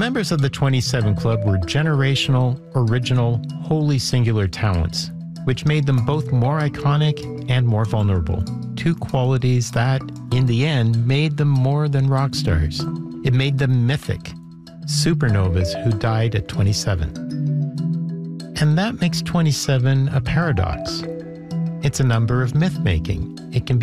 members of the 27 Club were generational, original, wholly singular talents, which made them both more iconic and more vulnerable. Two qualities that, in the end, made them more than rock stars. It made them mythic, supernovas who died at 27. And that makes 27 a paradox. It's a number of myth-making. It can be